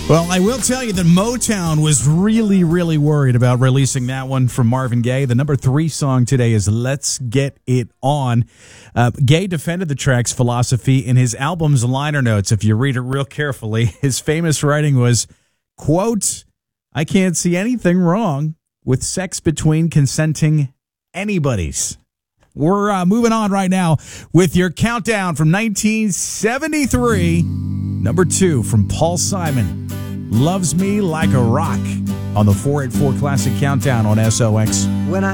Well, I will tell you that Motown was really, really worried about releasing that one from Marvin Gaye. The number 3 song today is Let's Get It On. Gaye defended the track's philosophy in his album's liner notes. If you read it real carefully, his famous writing was, quote, "I can't see anything wrong with sex between consenting anybody's." We're moving on right now with your countdown from 1973. Number 2 from Paul Simon, Loves Me Like a Rock, on the 484 Classic Countdown on SOX.